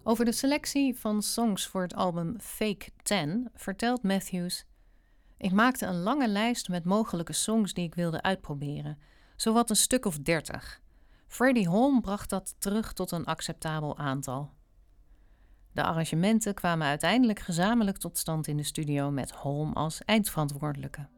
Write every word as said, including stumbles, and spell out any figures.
Over de selectie van songs voor het album Fake Ten vertelt Matthews: Ik maakte een lange lijst met mogelijke songs die ik wilde uitproberen, zowat een stuk of dertig. Freddie Holm bracht dat terug tot een acceptabel aantal. De arrangementen kwamen uiteindelijk gezamenlijk tot stand in de studio met Holm als eindverantwoordelijke.